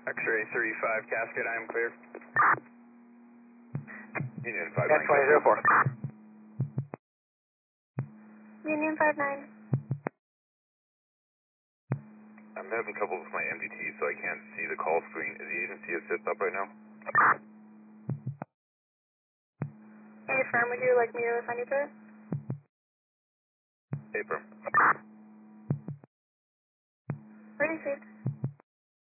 X-ray 35 Cascade, I am clear. Union 59. That's 2004. Union 59. I'm having trouble with my MDT, so I can't see the call screen. Is the agency assist up right now? Hey, firm, would you like me to assign you to it? Hey, firm. Ready, received.